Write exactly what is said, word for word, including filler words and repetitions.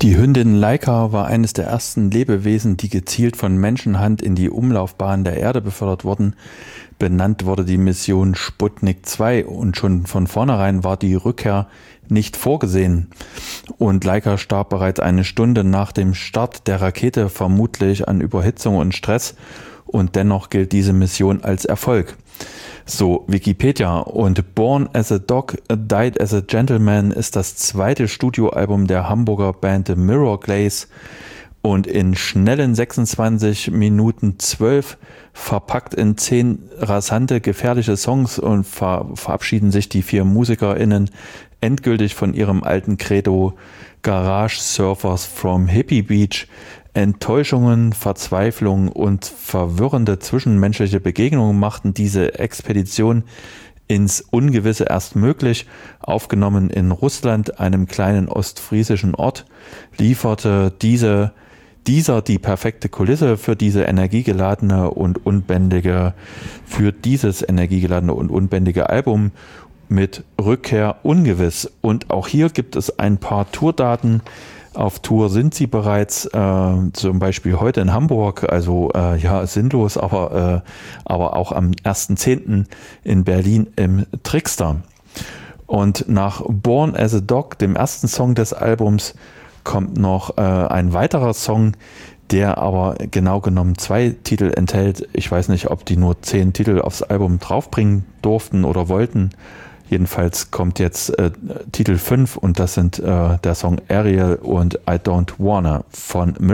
Die Hündin Laika war eines der ersten Lebewesen, die gezielt von Menschenhand in die Umlaufbahn der Erde befördert wurden. Benannt wurde die Mission Sputnik zwei und schon von vornherein war die Rückkehr nicht vorgesehen. Und Laika starb bereits eine Stunde nach dem Start der Rakete, vermutlich an Überhitzung und Stress. Und dennoch gilt diese Mission als Erfolg. So Wikipedia. Und Born as a Dog, Died as a Gentleman ist das zweite Studioalbum der Hamburger Band Mirror Glaze. Und in schnellen sechsundzwanzig Minuten zwölf, verpackt in zehn rasante, gefährliche Songs, und ver verabschieden sich die vier MusikerInnen endgültig von ihrem alten Credo Garage Surfers from Hippie Beach. Enttäuschungen, Verzweiflung und verwirrende zwischenmenschliche Begegnungen machten diese Expedition ins Ungewisse erst möglich. Aufgenommen in Russland, einem kleinen ostfriesischen Ort, lieferte diese, dieser die perfekte Kulisse für diese energiegeladene und unbändige, für dieses energiegeladene und unbändige Album mit Rückkehr ungewiss. Und auch hier gibt es ein paar Tourdaten. Auf Tour sind sie bereits, äh, zum Beispiel heute in Hamburg, also äh, ja, sinnlos, aber, äh, aber auch am ersten zehnten in Berlin im Trickster. Und nach Born as a Dog, dem ersten Song des Albums, kommt noch äh, ein weiterer Song, der aber genau genommen zwei Titel enthält. Ich weiß nicht, ob die nur zehn Titel aufs Album draufbringen durften oder wollten. Jedenfalls kommt jetzt äh, Titel fünf und das sind äh, der Song Ariel und I Don't Wanna von Mirror.